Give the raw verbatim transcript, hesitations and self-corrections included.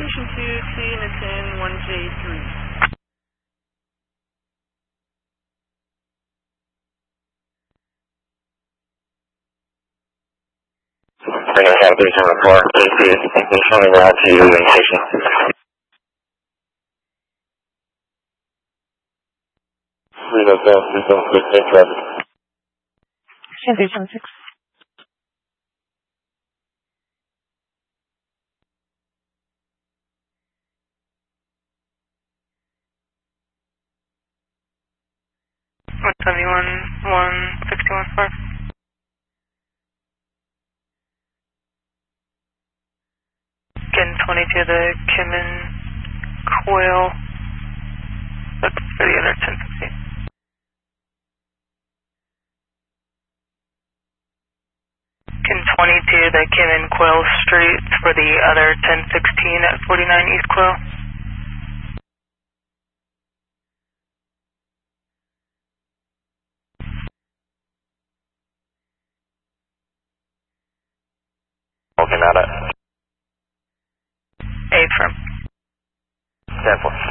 Station two, T units in one J three. Bring us out three seven four, A C, showing route to Union Station. three seven seven, three seven six, take traffic. three seven six. one seventy-one, one sixty-one, five. Again, twenty-two, the Kimin Quail. That's for the other ten sixteen. Again, twenty-two, the Kimin Quail Street for the other ten sixteen at forty-nine East Quail. Looking at it. eight firm. ten four.